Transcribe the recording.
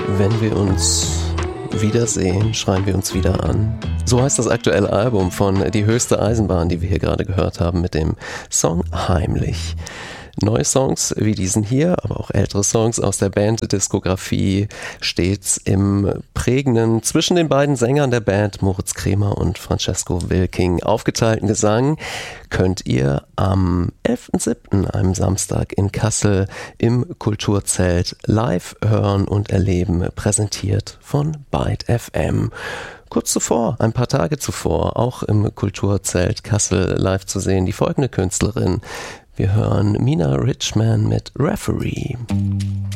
Wenn wir uns wiedersehen, schreien wir uns wieder an. So heißt das aktuelle Album von Die höchste Eisenbahn, die wir hier gerade gehört haben mit dem Song Heimlich. Neue Songs wie diesen hier, aber auch ältere Songs aus der Band-Diskografie stets im prägenden, zwischen den beiden Sängern der Band, Moritz Cremer und Francesco Wilking, aufgeteilten Gesang, könnt ihr am 11.07., einem Samstag in Kassel, im Kulturzelt live hören und erleben, präsentiert von Byte FM. Kurz zuvor, ein paar Tage zuvor, auch im Kulturzelt Kassel live zu sehen, die folgende Künstlerin. Wir hören Mina Richman mit Referee.